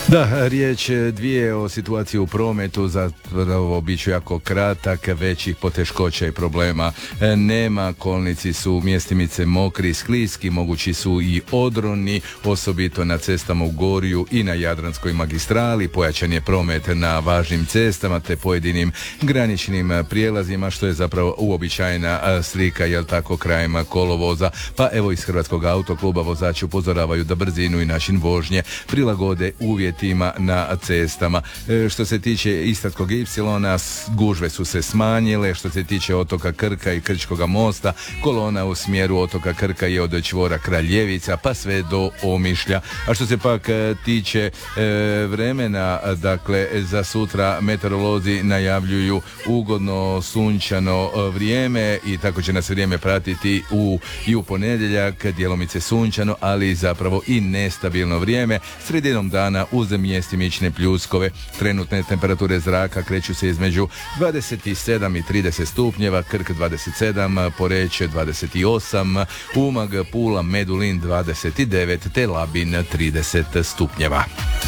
Da, riječ dvije o situaciji u prometu, zapravo bit ću jako kratak, većih poteškoća i problema nema, kolnici su mjestimice mokri, skliski, mogući su i odroni, osobito na cestama u Gorju i na Jadranskoj magistrali, pojačan je promet na važnim cestama te pojedinim graničnim prijelazima, što je zapravo uobičajena slika, jel tako, krajem kolovoza. Pa evo iz Hrvatskog autokluba vozači upozoravaju da brzinu i način vožnje prilagode uvjetima na cestama. Što se tiče Istarskog ipsilona, gužve su se smanjile. Što se tiče otoka Krka i Krčkoga mosta, kolona u smjeru otoka Krka je od čvora Kraljevica pa sve do Omišlja. A što se pak tiče vremena, dakle za sutra meteorolozi najavljuju ugodno sunčano vrijeme i tako će nas vrijeme pratiti i u ponedjeljak, djelomice sunčano, ali zapravo i nestabilno vrijeme. Sredinom dana uz mjestimične pljuskove. Trenutne temperature zraka kreću se između 27 i 30 stupnjeva, Krk 27, Porečje 28, Umag, Pula, Medulin 29 te Labin 30 stupnjeva.